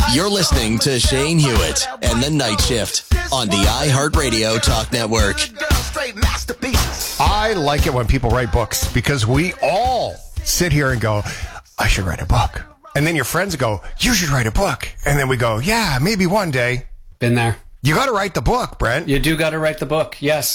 You're listening to Shane Hewitt and the Night Shift on the iHeartRadio Talk Network. I like it when people write books because we all sit here and go, I should write a book. And then your friends go, you should write a book. And then we go, yeah, maybe one day. Been there. You got to write the book, Brent. You do got to write the book. Yes.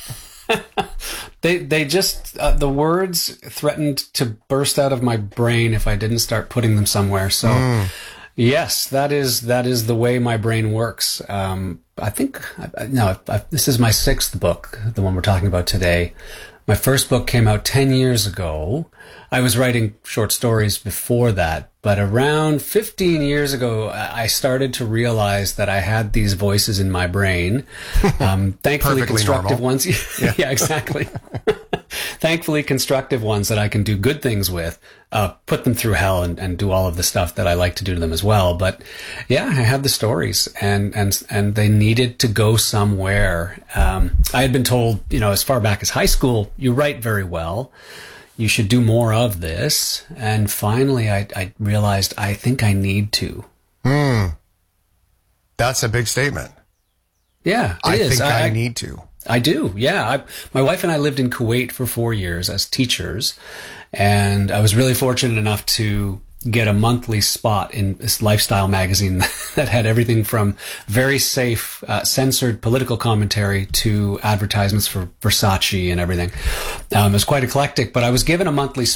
They just, the words threatened to burst out of my brain if I didn't start putting them somewhere. So yes, that is the way my brain works. I think, this is my sixth book, the one we're talking about today. My first book came out 10 years ago. I was writing short stories before that, but around 15 years ago, I started to realize that I had these voices in my brain. Thankfully, constructive ones. Yeah, exactly. Thankfully, constructive ones that I can do good things with, put them through hell and do all of the stuff that I like to do to them as well. But yeah, I had the stories and they needed to go somewhere. I had been told, as far back as high school, you write very well. You should do more of this. And finally, I realized I think I need to. That's a big statement. Yeah, I think I need to. I do, yeah. My wife and I lived in Kuwait for 4 years as teachers, and I was really fortunate enough to get a monthly spot in this lifestyle magazine that had everything from very safe, censored political commentary to advertisements for Versace and everything. It was quite eclectic, but I was given a monthly